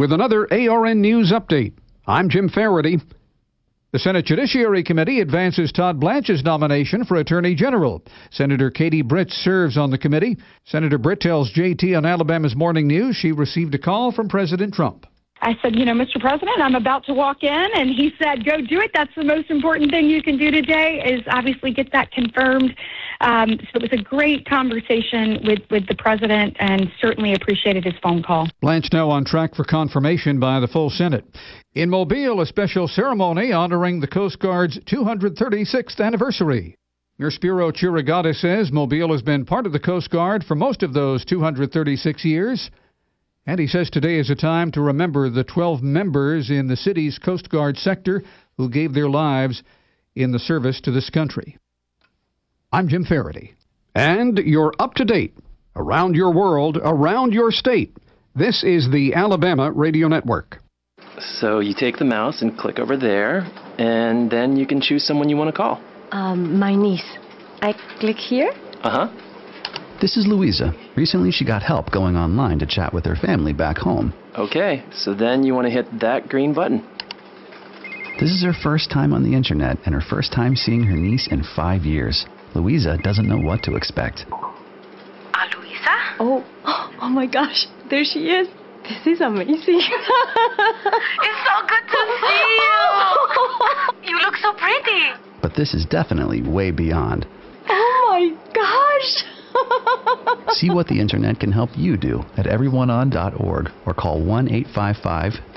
with another ARN News Update. I'm Jim Faraday. The Senate Judiciary Committee advances Todd Blanche's nomination for Attorney General. Senator Katie Britt serves on the committee. Senator Britt tells JT on Alabama's Morning News she received a call from President Trump. I said, Mr. President, I'm about to walk in, and he said, go do it. That's the most important thing you can do today is obviously get that confirmed. So it was a great conversation with the president and certainly appreciated his phone call. Blanche now on track for confirmation by the full Senate. In Mobile, a special ceremony honoring the Coast Guard's 236th anniversary. Mayor Spiro Chirigata says Mobile has been part of the Coast Guard for most of those 236 years. And he says today is a time to remember the 12 members in the city's Coast Guard sector who gave their lives in the service to this country. I'm Jim Faraday. And you're up to date. Around your world, around your state. This is the Alabama Radio Network. So you take the mouse and click over there, and then you can choose someone you want to call. My niece. I click here? Uh-huh. This is Louisa. Recently she got help going online to chat with her family back home. Okay, so then you want to hit that green button. This is her first time on the internet and her first time seeing her niece in 5 years. Louisa doesn't know what to expect. Louisa? Oh my gosh, there she is. This is amazing. It's so good to see you. You look so pretty. But this is definitely way beyond. Oh my gosh. See what the internet can help you do at everyoneon.org or call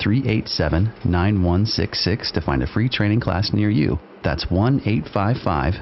1-855-387-9166 to find a free training class near you. That's 1-855